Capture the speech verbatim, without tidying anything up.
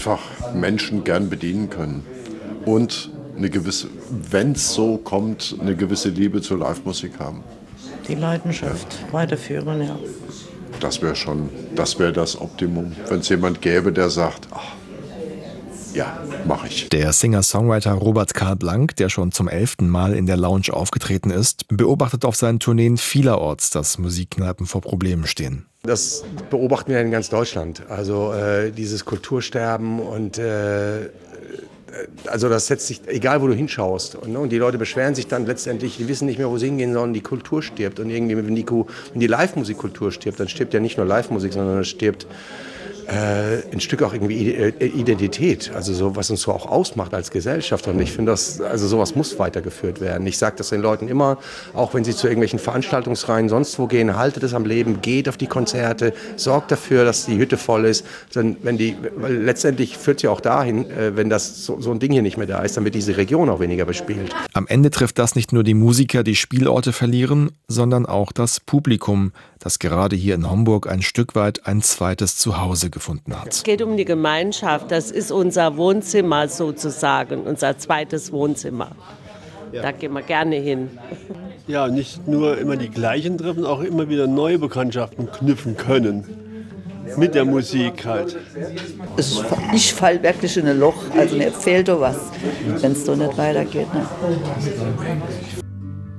einfach Menschen gern bedienen können. Und eine gewisse, wenn es so kommt, eine gewisse Liebe zur Live-Musik haben. Die Leidenschaft weiterführen, ja. Das wäre schon, das wäre das Optimum. Wenn es jemand gäbe, der sagt, ach, ja, mache ich. Der Singer-Songwriter Robert Karl Blank, der schon zum elften Mal in der Lounge aufgetreten ist, beobachtet auf seinen Tourneen vielerorts, dass Musikkneipen vor Problemen stehen. Das beobachten wir in ganz Deutschland. Also äh, dieses Kultursterben und äh, also das setzt sich, egal wo du hinschaust. Und, und die Leute beschweren sich dann letztendlich, die wissen nicht mehr, wo sie hingehen sollen, die Kultur stirbt. Und irgendwie, wenn die, wenn die Live-Musikkultur stirbt, dann stirbt ja nicht nur Live-Musik, sondern es stirbt äh, ein Stück auch irgendwie Identität, also so, was uns so auch ausmacht als Gesellschaft. Und ich finde, das, also sowas muss weitergeführt werden. Ich sage das den Leuten immer, auch wenn sie zu irgendwelchen Veranstaltungsreihen sonst wo gehen, haltet es am Leben, geht auf die Konzerte, sorgt dafür, dass die Hütte voll ist. Denn wenn die, weil letztendlich führt es ja auch dahin, wenn das so, so ein Ding hier nicht mehr da ist, dann wird diese Region auch weniger bespielt. Am Ende trifft das nicht nur die Musiker, die Spielorte verlieren, sondern auch das Publikum, das gerade hier in Homburg ein Stück weit ein zweites Zuhause gefunden hat. Es geht um die Gemeinschaft, das ist unser Wohnzimmer sozusagen, unser zweites Wohnzimmer. Ja. Da gehen wir gerne hin. Ja, nicht nur immer die gleichen treffen, auch immer wieder neue Bekanntschaften knüpfen können. Mit der Musik halt. Es, ich falle wirklich in ein Loch, also mir fehlt da was, wenn es so nicht weitergeht. Ne?